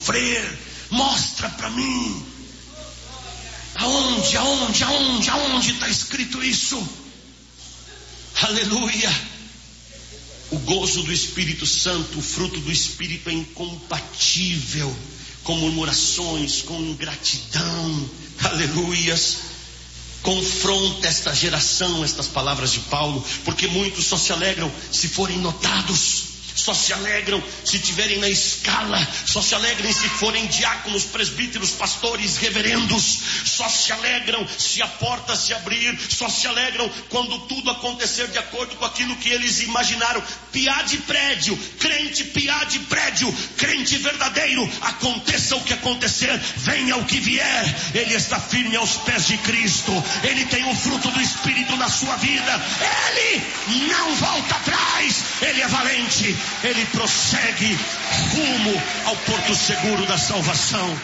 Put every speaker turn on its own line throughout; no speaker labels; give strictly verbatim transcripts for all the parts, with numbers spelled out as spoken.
sofrer. Mostra para mim. Aonde, aonde, aonde, aonde está escrito isso? Aleluia. O gozo do Espírito Santo, o fruto do Espírito é incompatível com murmurações, com ingratidão. Aleluias. Confronta esta geração, estas palavras de Paulo, porque muitos só se alegram se forem notados, só se alegram se tiverem na escala, só se alegram se forem diáconos, presbíteros, pastores, reverendos, só se alegram se a porta se abrir, só se alegram quando tudo acontecer de acordo com aquilo que eles imaginaram. Piar de prédio, crente piar de prédio, crente verdadeiro, aconteça o que acontecer, venha o que vier, ele está firme aos pés de Cristo, ele tem o fruto do Espírito na sua vida, ele não volta atrás, ele é valente, ele prossegue rumo ao porto seguro da salvação.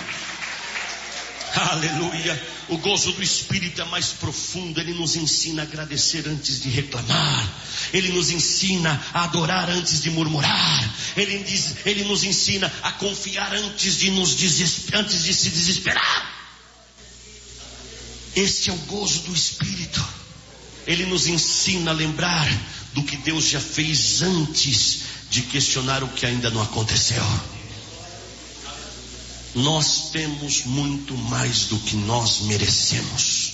Aleluia. O gozo do Espírito é mais profundo. Ele nos ensina a agradecer antes de reclamar. Ele nos ensina a adorar antes de murmurar. Ele, diz, ele nos ensina a confiar antes de, nos desesper, antes de se desesperar. Este é o gozo do Espírito. Ele nos ensina a lembrar do que Deus já fez antes de questionar o que ainda não aconteceu. Nós temos muito mais do que nós merecemos.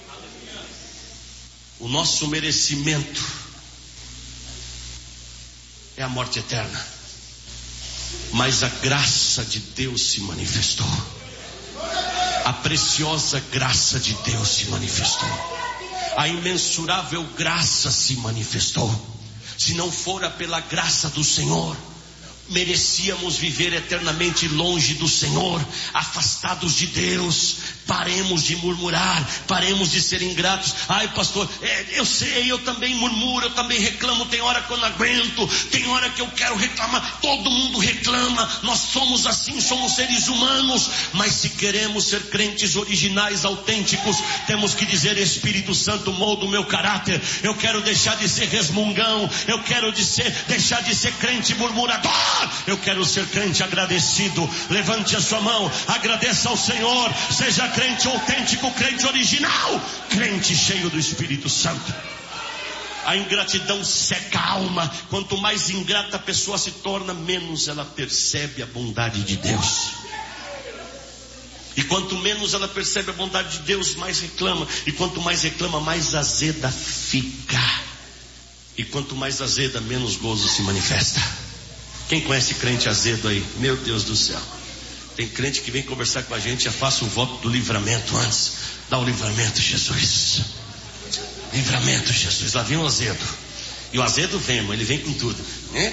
O nosso merecimento é a morte eterna, mas a graça de Deus se manifestou. A preciosa graça de Deus se manifestou. A imensurável graça se manifestou. Se não fora pela graça do Senhor, merecíamos viver eternamente longe do Senhor, afastados de Deus. Paremos de murmurar, paremos de ser ingratos. Ai pastor, é, eu sei, eu também murmuro, eu também reclamo. Tem hora que eu não aguento, tem hora que eu quero reclamar. Todo mundo reclama, nós somos assim, somos seres humanos. Mas se queremos ser crentes originais, autênticos, temos que dizer: Espírito Santo, molda o meu caráter. Eu quero deixar de ser resmungão, eu quero de ser, deixar de ser crente murmurador. Eu quero ser crente agradecido. Levante a sua mão, agradeça ao Senhor. Seja crente autêntico, crente original, crente cheio do Espírito Santo. A ingratidão seca a alma. Quanto mais ingrata a pessoa se torna, menos ela percebe a bondade de Deus. E quanto menos ela percebe a bondade de Deus, mais reclama. E quanto mais reclama, mais azeda fica. E quanto mais azeda, menos gozo se manifesta. Quem conhece crente azedo aí? Meu Deus do céu. Tem crente que vem conversar com a gente, já faça o voto do livramento antes. Dá o livramento, Jesus. Livramento, Jesus. Lá vem o azedo. E o azedo vem, irmão, ele vem com tudo.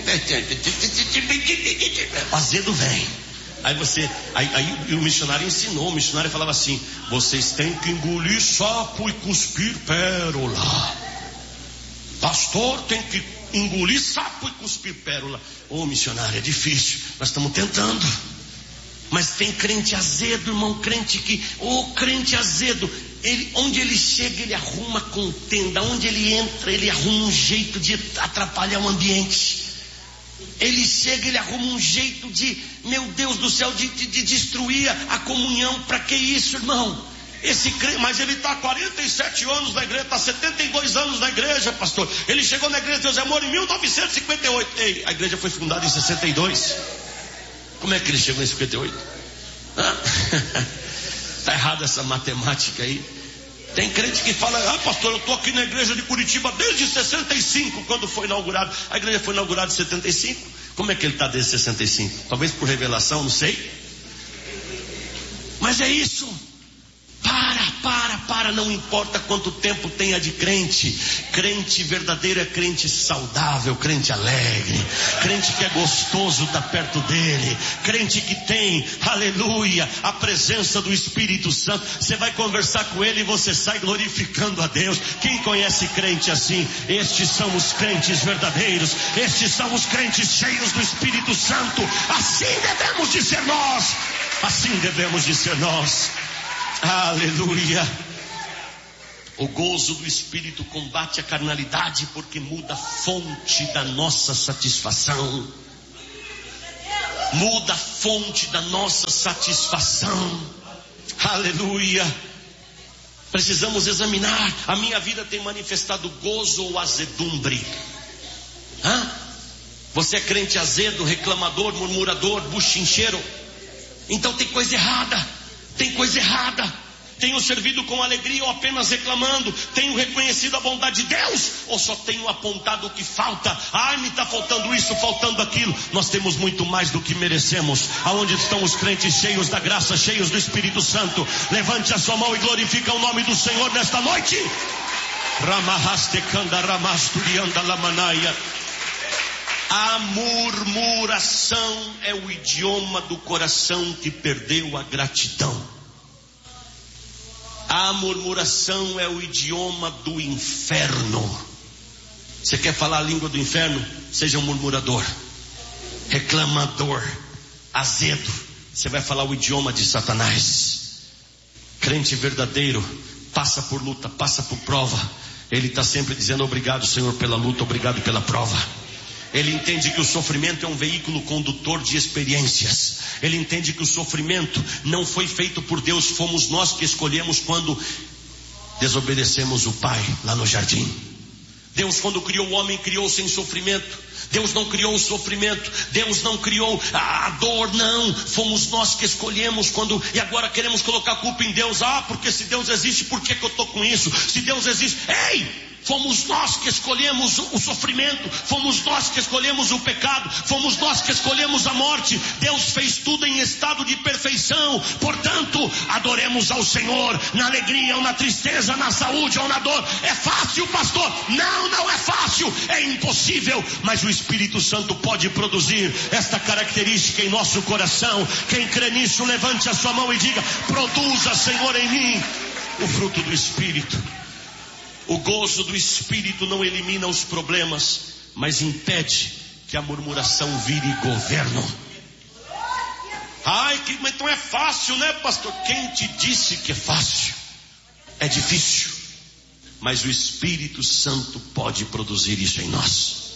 O azedo vem. Aí você, aí, aí o missionário ensinou, o missionário falava assim: vocês têm que engolir sapo e cuspir pérola. Pastor, tem que engolir sapo e cuspir pérola. Ô, missionário, é difícil, nós estamos tentando. Mas tem crente azedo, irmão, crente que, ô, crente azedo, ele, onde ele chega, ele arruma contenda, onde ele entra, ele arruma um jeito de atrapalhar o ambiente. Ele chega, ele arruma um jeito de, meu Deus do céu, de, de, de destruir a comunhão. Para que isso, irmão? Esse, mas ele está há quarenta e sete anos na igreja, está há setenta e dois anos na igreja, pastor. Ele chegou na igreja de Deus é Amor em mil novecentos e cinquenta e oito. Ei, a igreja foi fundada em sessenta e dois. Como é que ele chegou em cinquenta e oito? Está errada essa matemática aí. Tem crente que fala: ah, pastor, eu estou aqui na igreja de Curitiba desde sessenta e cinco, quando foi inaugurado. A igreja foi inaugurada em setenta e cinco. Como é que ele está desde sessenta e cinco? Talvez por revelação, não sei. Mas é isso. Para, para, para, não importa quanto tempo tenha de crente. Crente verdadeiro é crente saudável, crente alegre, crente que é gostoso estar perto dele, crente que tem, aleluia, a presença do Espírito Santo. Você vai conversar com ele e você sai glorificando a Deus. Quem conhece crente assim? Estes são os crentes verdadeiros, estes são os crentes cheios do Espírito Santo. Assim devemos de ser nós, assim devemos de ser nós. Aleluia. O gozo do Espírito combate a carnalidade, porque muda a fonte da nossa satisfação. muda a fonte da nossa satisfação. Aleluia. Precisamos examinar: a minha vida tem manifestado gozo ou azedumbre? Hã? Você é crente azedo, reclamador, murmurador, buchincheiro? Então tem coisa errada. Tem coisa errada. Tenho servido com alegria ou apenas reclamando? Tenho reconhecido a bondade de Deus ou só tenho apontado o que falta? Ai, me está faltando isso, faltando aquilo. Nós temos muito mais do que merecemos. Aonde estão os crentes cheios da graça, cheios do Espírito Santo? Levante a sua mão e glorifica o nome do Senhor nesta noite. A murmuração é o idioma do coração que perdeu a gratidão. A murmuração é o idioma do inferno. Você quer falar a língua do inferno? Seja um murmurador, reclamador, azedo. Você vai falar o idioma de Satanás. Crente verdadeiro passa por luta, passa por prova. Ele está sempre dizendo: obrigado, Senhor, pela luta, obrigado pela prova. Ele entende que o sofrimento é um veículo condutor de experiências. Ele entende que o sofrimento não foi feito por Deus, fomos nós que escolhemos quando desobedecemos o Pai lá no jardim. Deus, quando criou o homem, criou sem sofrimento. Deus não criou o sofrimento, Deus não criou a dor, não. Fomos nós que escolhemos quando, e agora queremos colocar a culpa em Deus. Ah, porque se Deus existe, por que que eu estou com isso? Se Deus existe, ei! Fomos nós que escolhemos o sofrimento, fomos nós que escolhemos o pecado, fomos nós que escolhemos a morte. Deus fez tudo em estado de perfeição. Portanto, adoremos ao Senhor na alegria ou na tristeza, na saúde ou na dor. É fácil, pastor? Não, não é fácil, é impossível. Mas o Espírito Santo pode produzir esta característica em nosso coração. Quem crê nisso, levante a sua mão e diga: produza, Senhor, em mim o fruto do Espírito. O gozo do Espírito não elimina os problemas, mas impede que a murmuração vire governo. Ai, que, mas então é fácil, né, pastor? Quem te disse que é fácil? É difícil, mas o Espírito Santo pode produzir isso em nós.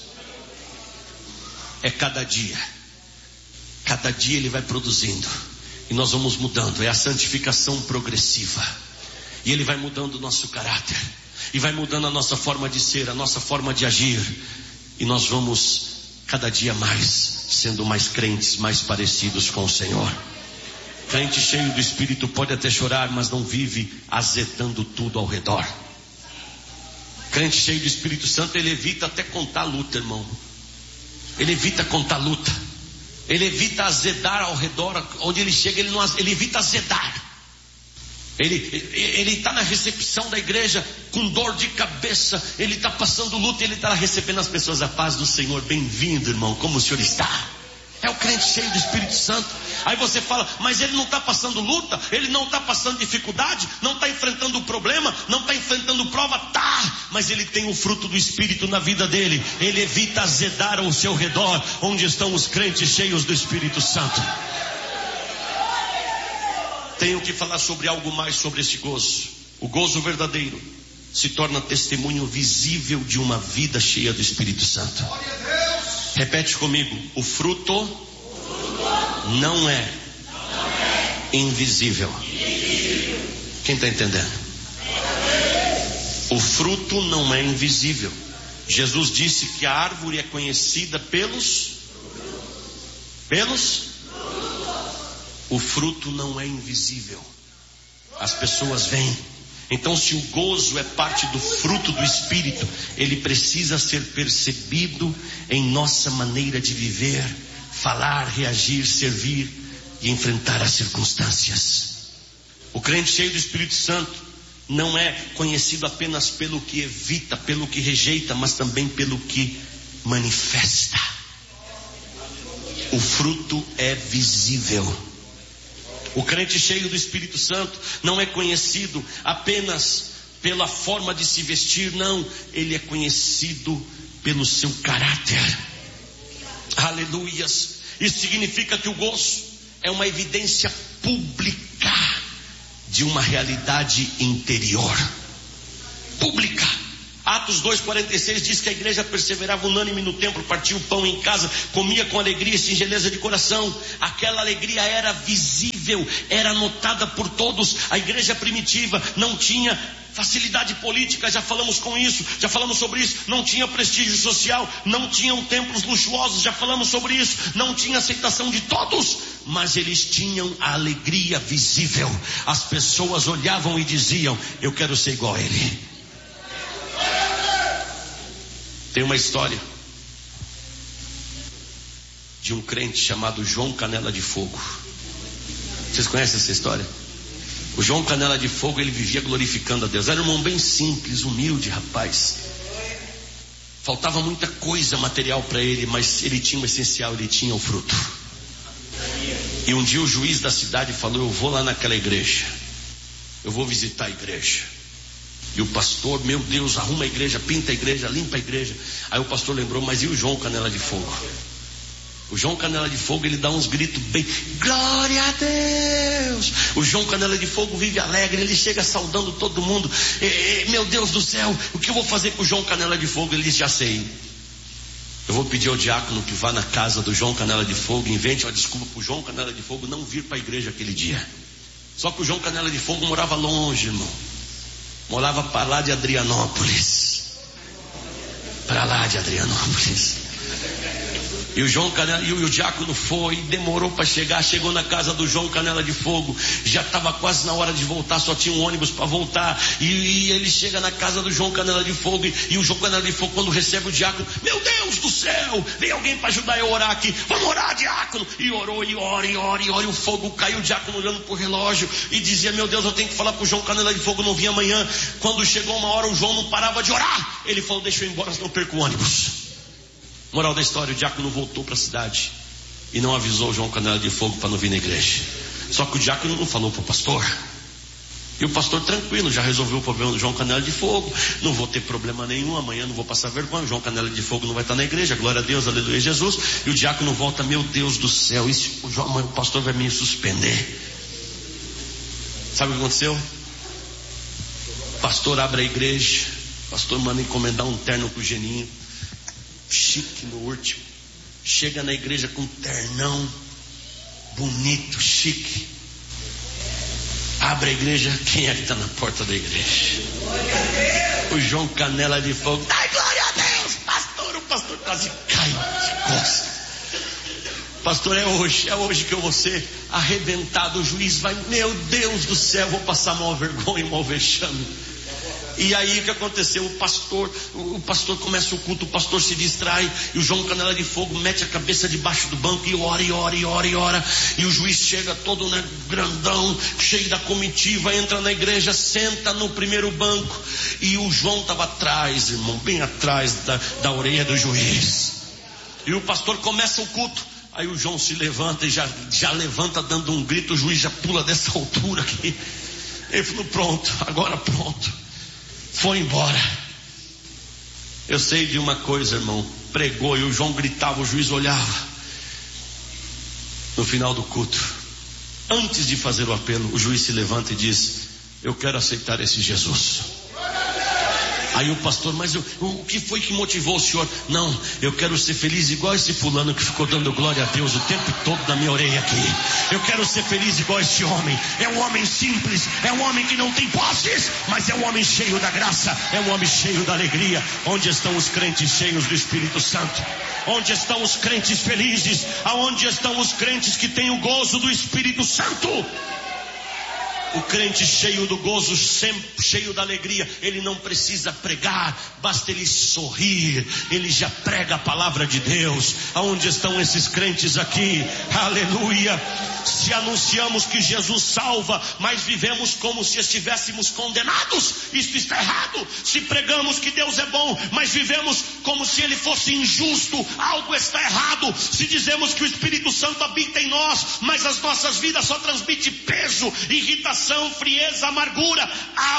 É cada dia, cada dia ele vai produzindo, e nós vamos mudando. É a santificação progressiva, e ele vai mudando o nosso caráter, e vai mudando a nossa forma de ser, a nossa forma de agir. E nós vamos cada dia mais sendo mais crentes, mais parecidos com o Senhor. Crente cheio do Espírito pode até chorar, mas não vive azedando tudo ao redor. Crente cheio do Espírito Santo, ele evita até contar luta, irmão. Ele evita contar luta. Ele evita azedar ao redor. Onde ele chega, ele, não, ele evita azedar. Ele está na recepção da igreja com dor de cabeça, ele está passando luta, ele está recebendo as pessoas: a paz do Senhor, bem-vindo, irmão, como o senhor está? É o crente cheio do Espírito Santo. Aí você fala: mas ele não está passando luta, ele não está passando dificuldade, não está enfrentando problema, não está enfrentando prova. Tá, mas ele tem o fruto do Espírito na vida dele. Ele evita azedar ao seu redor, onde estão os crentes cheios do Espírito Santo. Tenho que falar sobre algo mais sobre esse gozo. O gozo verdadeiro se torna testemunho visível de uma vida cheia do Espírito Santo. Repete comigo: o fruto, o fruto não, é não é invisível. invisível. Quem está entendendo? O fruto não é invisível. Jesus disse que a árvore é conhecida pelos pelos O fruto não é invisível. As pessoas veem. Então, se o gozo é parte do fruto do Espírito, ele precisa ser percebido em nossa maneira de viver, falar, reagir, servir e enfrentar as circunstâncias. O crente cheio do Espírito Santo não é conhecido apenas pelo que evita, pelo que rejeita, mas também pelo que manifesta. O fruto é visível. O crente cheio do Espírito Santo não é conhecido apenas pela forma de se vestir, não. Ele é conhecido pelo seu caráter. Aleluias. Isso significa que o gozo é uma evidência pública de uma realidade interior. Pública. Atos dois, quarenta e seis diz que a igreja perseverava unânime no templo, partia o pão em casa, comia com alegria e singeleza de coração. Aquela alegria era visível, era notada por todos. A igreja primitiva não tinha facilidade política, já falamos com isso, já falamos sobre isso, não tinha prestígio social, não tinham templos luxuosos, já falamos sobre isso, não tinha aceitação de todos, mas eles tinham a alegria visível. As pessoas olhavam e diziam: eu quero ser igual a ele. Tem uma história de um crente chamado João Canela de Fogo. Vocês conhecem essa história? O João Canela de Fogo, ele vivia glorificando a Deus. Era um irmão bem simples, humilde, rapaz. Faltava muita coisa material para ele, mas ele tinha o essencial, ele tinha o fruto. E um dia o juiz da cidade falou: eu vou lá naquela igreja, eu vou visitar a igreja. E o pastor, meu Deus, arruma a igreja, pinta a igreja, limpa a igreja. Aí o pastor lembrou: mas e o João Canela de Fogo? O João Canela de Fogo, ele dá uns gritos bem: glória a Deus. O João Canela de Fogo vive alegre, ele chega saudando todo mundo. E, e, meu Deus do céu, o que eu vou fazer com o João Canela de Fogo? Ele diz: já sei. Eu vou pedir ao diácono que vá na casa do João Canela de Fogo, invente uma desculpa para o João Canela de Fogo não vir para a igreja aquele dia. Só que o João Canela de Fogo morava longe, irmão. Morava para lá de Adrianópolis. Para lá de Adrianópolis. E o João Canela, e o, e o diácono foi, demorou para chegar, chegou na casa do João Canela de Fogo, já estava quase na hora de voltar, só tinha um ônibus para voltar, e, e ele chega na casa do João Canela de Fogo, e, e o João Canela de Fogo, quando recebe o diácono: meu Deus do céu, vem alguém para ajudar eu a orar aqui, vamos orar, diácono. E orou, e ora, e ora, e ora, e o fogo caiu, o diácono olhando para o relógio, e dizia: meu Deus, eu tenho que falar para o João Canela de Fogo não vir amanhã. Quando chegou uma hora, o João não parava de orar, ele falou: deixa eu ir embora, senão eu perco o ônibus. Moral da história: o diácono voltou para a cidade e não avisou o João Canela de Fogo para não vir na igreja. Só que o diácono não falou para o pastor. E o pastor, tranquilo, já resolveu o problema do João Canela de Fogo. Não vou ter problema nenhum, amanhã não vou passar vergonha. O João Canela de Fogo não vai estar na igreja, glória a Deus, aleluia, Jesus. E o diácono volta: meu Deus do céu, isso, o, João, o pastor vai me suspender. Sabe o que aconteceu? O pastor abre a igreja, o pastor manda encomendar um terno para o Geninho, chique no último. Chega na igreja com um ternão bonito, chique. Abre a igreja, quem é que está na porta da igreja? O João Canela de Fogo. Ai, glória a Deus, pastor. O pastor quase cai de costas. Pastor, é hoje, é hoje que eu vou ser arrebentado. O juiz vai, meu Deus do céu, vou passar mal vergonha, mal vexame. E aí o que aconteceu? O pastor, o pastor começa o culto, o pastor se distrai, e o João Canela de Fogo mete a cabeça debaixo do banco e ora, e ora, e ora, e ora. E o juiz chega todo, né, grandão, cheio da comitiva, entra na igreja, senta no primeiro banco. E o João estava atrás, irmão, bem atrás da, da orelha do juiz. E o pastor começa o culto. Aí o João se levanta e já, já levanta dando um grito. O juiz já pula dessa altura aqui. Ele falou: pronto, agora pronto. Foi embora. Eu sei de uma coisa, irmão. Pregou e o João gritava, o juiz olhava. No final do culto, antes de fazer o apelo, o juiz se levanta e diz: eu quero aceitar esse Jesus. Aí o pastor: mas eu, o que foi que motivou o senhor? Não, eu quero ser feliz igual esse fulano que ficou dando glória a Deus o tempo todo na minha orelha aqui. Eu quero ser feliz igual esse homem. É um homem simples, é um homem que não tem posses, mas é um homem cheio da graça, é um homem cheio da alegria. Onde estão os crentes cheios do Espírito Santo? Onde estão os crentes felizes? Aonde estão os crentes que têm o gozo do Espírito Santo? O crente cheio do gozo, sempre cheio da alegria, ele não precisa pregar, basta ele sorrir, ele já prega a palavra de Deus. Aonde estão esses crentes aqui? Aleluia! Se anunciamos que Jesus salva, mas vivemos como se estivéssemos condenados, isso está errado. Se pregamos que Deus é bom, mas vivemos como se ele fosse injusto, algo está errado. Se dizemos que o Espírito Santo habita em nós, mas as nossas vidas só transmitem peso, irritação, frieza, amargura,